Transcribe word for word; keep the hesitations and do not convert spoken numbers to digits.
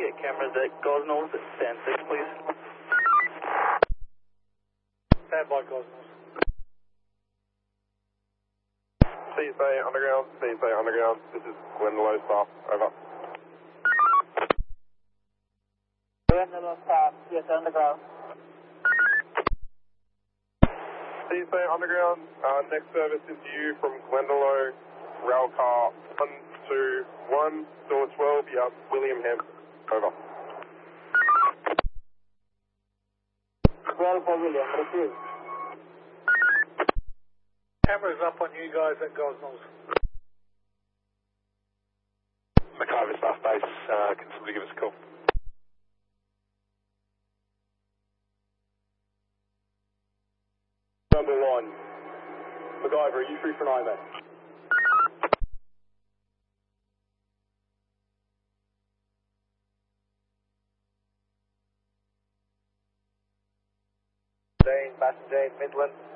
get cameras at Gosnells at stand six, please. Stand by, Gosnells. C S A Underground, C S A Underground, this is Glendalough staff, over. Glendalough staff, C S A Underground. C S A Underground, uh, next service is you from Glendalough, rail car one two one, door twelve, yeah, William Hem, over. twelve for William, receive. Cameras up on you guys at Gosnells. McIver staff base, uh, can somebody give us a call? Number one, McIver, are you free for an I M A? Jane, passenger Midland.